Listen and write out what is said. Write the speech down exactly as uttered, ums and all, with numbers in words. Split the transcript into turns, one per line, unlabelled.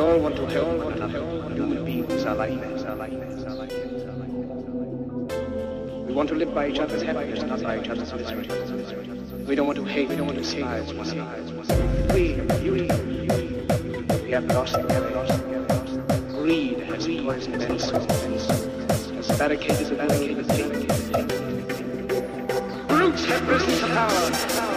all want to help one another. Human beings are like this, are like this, are like this, are like this. We want to live by each other's happiness, not by each other's misery. We don't want to hate, we don't want to despise one another. We, you, you, we have lost, we have lost, we have lost. Greed has poisoned men's souls, has barricaded the barricaded thing. Brutes have risen to power.